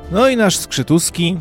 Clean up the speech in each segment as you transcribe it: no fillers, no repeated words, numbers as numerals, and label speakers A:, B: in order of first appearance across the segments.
A: No i nasz Skrzytuski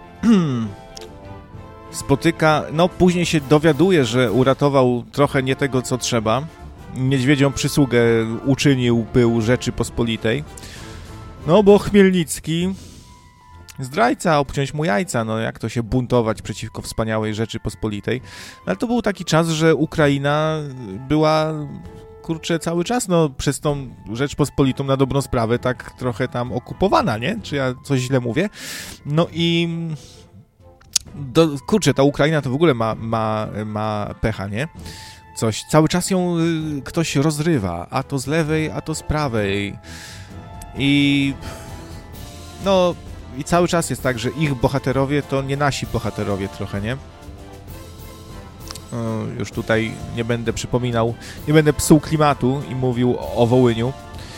A: spotyka, no później się dowiaduje, że uratował trochę nie tego, co trzeba. Niedźwiedzią przysługę uczynił był Rzeczypospolitej. No bo Chmielnicki, zdrajca, obciąć mu jajca, no jak to się buntować przeciwko wspaniałej Rzeczypospolitej. Ale to był taki czas, że Ukraina była, kurczę, cały czas, no przez tą Rzeczpospolitą na dobrą sprawę tak trochę tam okupowana, nie? Czy ja coś źle mówię? No i kurczę, ta Ukraina to w ogóle ma pecha, nie? Coś, cały czas ją ktoś rozrywa, a to z lewej, a to z prawej. I no i cały czas jest tak, że ich bohaterowie to nie nasi bohaterowie trochę, nie? Już tutaj nie będę przypominał, nie będę psuł klimatu i mówił o Wołyniu,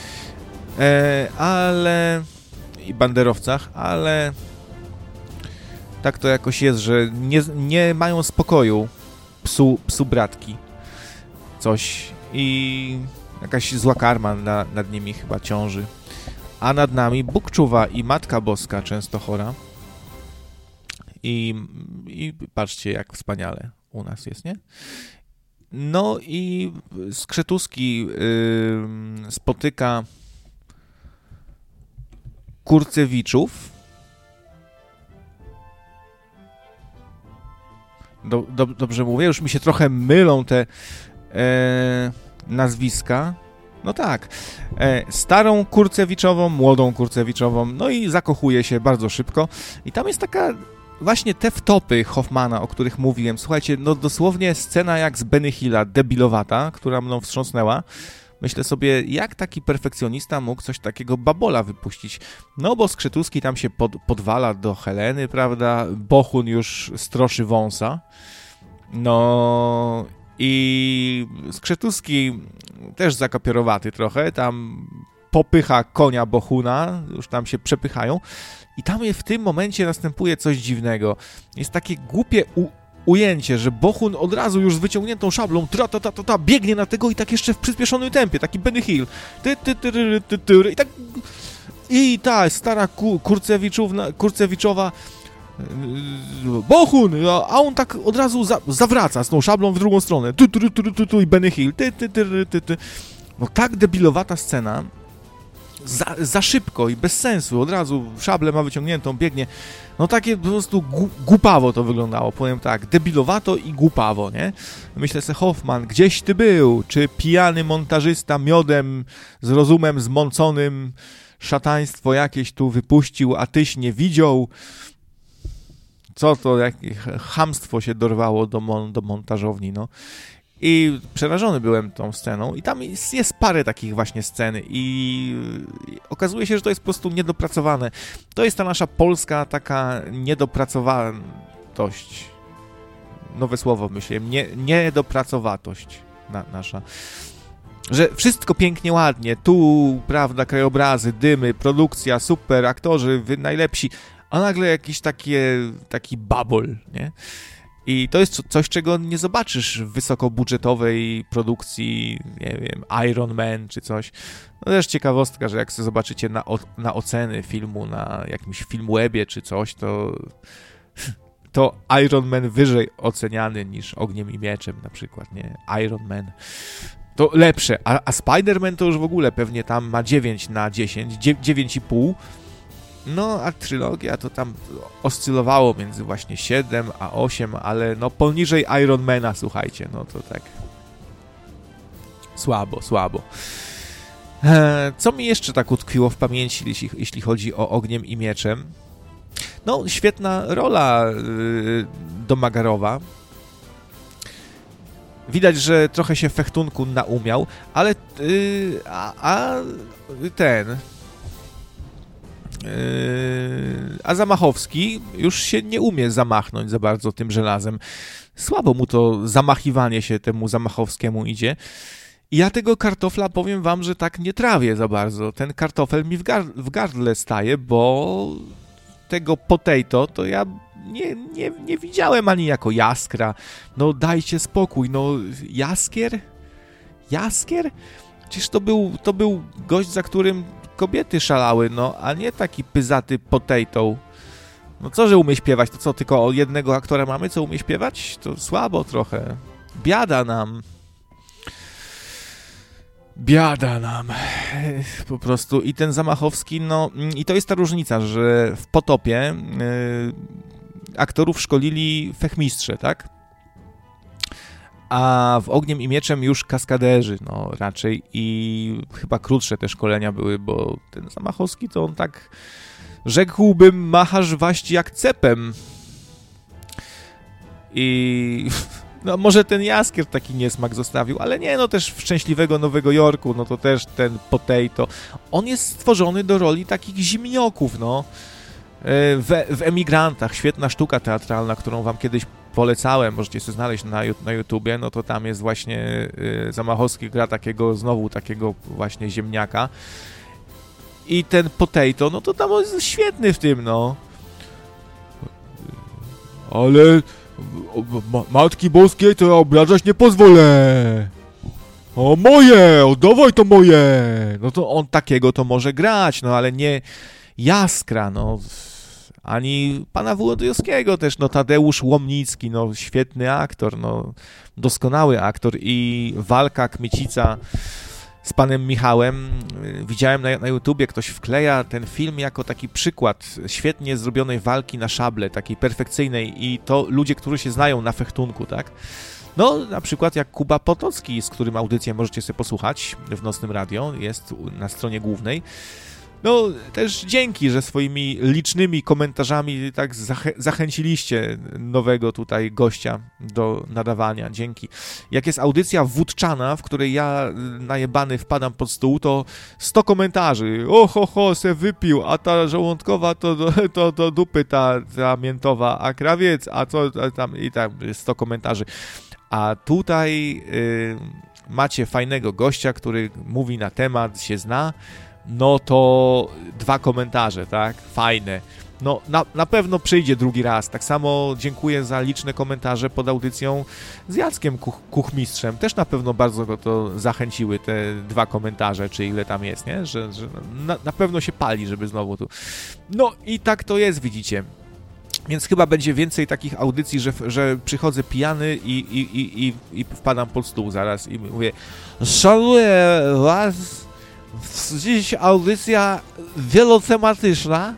A: ale i banderowcach, ale tak to jakoś jest, że nie mają spokoju psu bratki, coś i jakaś zła karma nad nimi chyba ciąży. A nad nami Bóg czuwa i Matka Boska Częstochora. I patrzcie, jak wspaniale u nas jest, nie? No i Skrzytuski spotyka Kurcewiczów. Dobrze mówię? Już mi się trochę mylą te nazwiska. No tak, starą Kurcewiczową, młodą Kurcewiczową, no i zakochuje się bardzo szybko. I tam jest taka właśnie te wtopy Hoffmana, o których mówiłem. Słuchajcie, no dosłownie scena jak z Benny Hilla, debilowata, która mną wstrząsnęła. Myślę sobie, jak taki perfekcjonista mógł coś takiego babola wypuścić. No bo Skrzytuski tam się podwala do Heleny, prawda? Bohun już stroszy wąsa. No i Skrzytuski też zakopierowaty trochę, tam popycha konia Bohuna, już tam się przepychają i tam w tym momencie następuje coś dziwnego. Jest takie głupie ujęcie, że Bohun od razu już z wyciągniętą szablą biegnie na tego i tak jeszcze w przyspieszonym tempie, taki Benny Hill. I tak i ta stara Kurcewiczowa Bohun, a on tak od razu zawraca z tą szablą w drugą stronę. I Benny Hill. No tak debilowata scena, za szybko i bez sensu, od razu szablę ma wyciągniętą, biegnie. No takie po prostu głupawo to wyglądało, powiem tak, debilowato i głupawo, nie? Myślę sobie, Hoffman, gdzieś ty był? Czy pijany montażysta miodem z rozumem zmąconym szataństwo jakieś tu wypuścił, a tyś nie widział? Co to, jakie chamstwo się dorwało do montażowni, no. I przerażony byłem tą sceną i tam jest parę takich właśnie scen i okazuje się, że to jest po prostu niedopracowane. To jest ta nasza polska taka niedopracowatość. Nowe słowo myślę, niedopracowatość nasza. Że wszystko pięknie, ładnie, tu, prawda, krajobrazy, dymy, produkcja, super, aktorzy, najlepsi, a nagle jakiś taki babol, nie? I to jest coś, czego nie zobaczysz w wysokobudżetowej produkcji, nie wiem, Iron Man czy coś. No też ciekawostka, że jak sobie zobaczycie na oceny filmu na jakimś Filmwebie czy coś, to Iron Man wyżej oceniany niż Ogniem i Mieczem na przykład, nie? Iron Man. To lepsze, a Spider-Man to już w ogóle pewnie tam ma 9 na 10, 9,5. No, a trylogia to tam oscylowało między właśnie 7 a 8, ale no poniżej Ironmana, słuchajcie, no to tak słabo. Co mi jeszcze tak utkwiło w pamięci, jeśli chodzi o Ogniem i Mieczem? No, świetna rola Domagarowa. Widać, że trochę się fechtunku naumiał, ale a Zamachowski już się nie umie zamachnąć za bardzo tym żelazem. Słabo mu to zamachiwanie się temu Zamachowskiemu idzie. I ja tego kartofla, powiem wam, że tak nie trawię za bardzo. Ten kartofel mi w gardle staje, bo tego potato to ja nie widziałem ani jako jaskra. No dajcie spokój, no Jaskier? Przecież to był gość, za którym kobiety szalały, no, a nie taki pyzaty potato. No co, że umie śpiewać? To co, tylko jednego aktora mamy, co umie śpiewać? To słabo trochę. Biada nam. Biada nam. Po prostu. I ten Zamachowski, no... I to jest ta różnica, że w Potopie aktorów szkolili fechmistrze, tak? A w Ogniem i Mieczem już kaskaderzy, no raczej. I chyba krótsze te szkolenia były, bo ten Zamachowski to on tak... Rzekłbym, machasz waść jak cepem. I... No może ten Jaskier taki niesmak zostawił, ale nie, no też w Szczęśliwego Nowego Jorku, no to też ten potato. On jest stworzony do roli takich zimnioków, no. W Emigrantach, świetna sztuka teatralna, którą wam kiedyś polecałem, możecie sobie znaleźć na YouTubie, no to tam jest właśnie Zamachowski gra znowu takiego właśnie ziemniaka. I ten potato, no to tam jest świetny w tym, no. Ale Matki Boskiej to ja obrażać nie pozwolę. O, moje! Oddawaj to moje! No to on takiego to może grać, no ale nie Jaskra, no. Ani pana Włodyjowskiego też, no Tadeusz Łomnicki, no świetny aktor, no doskonały aktor i walka Kmiecica z panem Michałem. Widziałem na YouTubie, ktoś wkleja ten film jako taki przykład świetnie zrobionej walki na szable, takiej perfekcyjnej i to ludzie, którzy się znają na fechtunku, tak? No, na przykład jak Kuba Potocki, z którym audycję możecie sobie posłuchać w Nocnym Radio, jest na stronie głównej. No, też dzięki, że swoimi licznymi komentarzami tak zachęciliście nowego tutaj gościa do nadawania. Dzięki. Jak jest audycja wódczana, w której ja najebany wpadam pod stół, to 100 komentarzy. Ho, se wypił, a ta żołądkowa to do dupy ta miętowa, a krawiec, a co tam i tam 100 komentarzy. A tutaj macie fajnego gościa, który mówi na temat, się zna, no to 2 komentarze, tak? Fajne. No, na pewno przyjdzie drugi raz. Tak samo dziękuję za liczne komentarze pod audycją z Jackiem Kuchmistrzem. Też na pewno bardzo go to zachęciły, te 2 komentarze, czy ile tam jest, nie? Że na pewno się pali, żeby znowu tu... No i tak to jest, widzicie. Więc chyba będzie więcej takich audycji, że przychodzę pijany i wpadam pod stół zaraz i mówię: szanuję was, dziś audycja wielotematyczna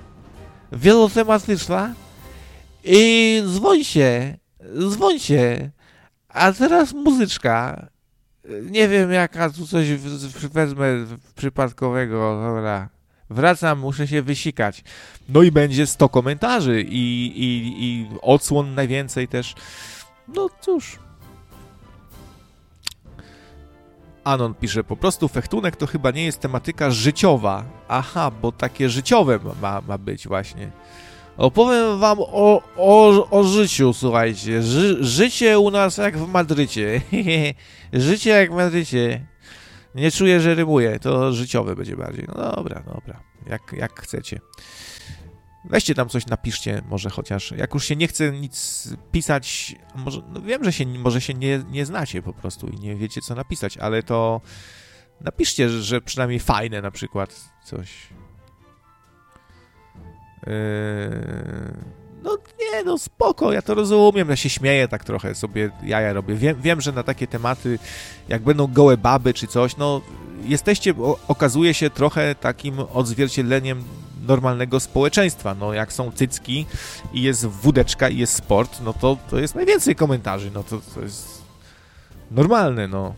A: i dzwońcie, a teraz muzyczka. Nie wiem jaka, tu coś wezmę przypadkowego, dobra. Wracam, muszę się wysikać. No i będzie 100 komentarzy i odsłon najwięcej też. No cóż. Anon pisze, po prostu fechtunek to chyba nie jest tematyka życiowa. Aha, bo takie życiowe ma być właśnie. Opowiem wam o życiu, słuchajcie. Życie u nas jak w Madrycie. Życie jak w Madrycie. Nie czuję, że rymuję, to życiowe będzie bardziej. No dobra, jak chcecie. Weźcie tam coś, napiszcie może chociaż. Jak już się nie chce nic pisać, może, no wiem, że może się nie znacie po prostu i nie wiecie co napisać, ale to napiszcie, że przynajmniej fajne na przykład coś. No nie, no spoko, ja to rozumiem, ja się śmieję tak trochę, sobie jaja robię. Wiem, że na takie tematy, jak będą gołe baby czy coś, no jesteście, okazuje się, trochę takim odzwierciedleniem normalnego społeczeństwa. No jak są cycki i jest wódeczka i jest sport, no to jest najwięcej komentarzy, no to jest normalne, no.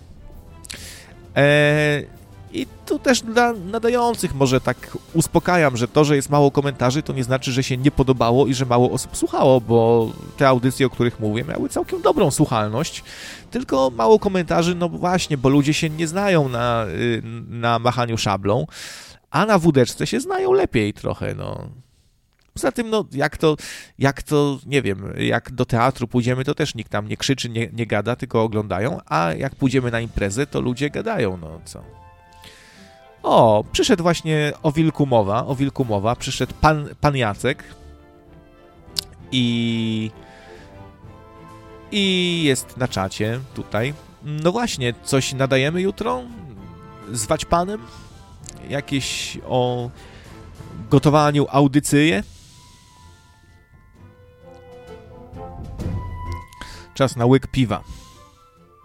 A: I tu też dla nadających może tak uspokajam, że to, że jest mało komentarzy, to nie znaczy, że się nie podobało i że mało osób słuchało, bo te audycje, o których mówię, miały całkiem dobrą słuchalność, tylko mało komentarzy, no właśnie, bo ludzie się nie znają na machaniu szablą, a na wódeczce się znają lepiej trochę, no. Poza tym, no, jak to, nie wiem, jak do teatru pójdziemy, to też nikt tam nie krzyczy, nie gada, tylko oglądają, a jak pójdziemy na imprezę, to ludzie gadają, no co. O, przyszedł właśnie o wilku mowa, przyszedł pan Jacek i jest na czacie tutaj. No właśnie, coś nadajemy jutro? Zwać panem? jakieś o gotowaniu audycyje? Czas na łyk piwa.